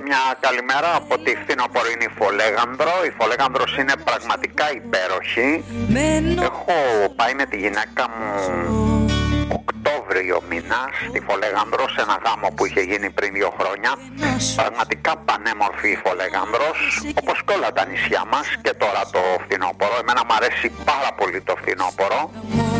μια καλημέρα από τη φθινοπορεινή Φολέγανδρο. Η Φολέγανδρος είναι πραγματικά υπέροχη. Έχω πάει με τη γυναίκα μου Οκτώβριο μήνα στη Φολέγανδρο σε ένα γάμο που είχε γίνει πριν 2 χρόνια. Πραγματικά πανέμορφη η Φολέγανδρος, όπως και όλα τα νησιά μας, και τώρα το φθινόπωρο. Εμένα μου αρέσει πάρα πολύ το φθινόπωρο.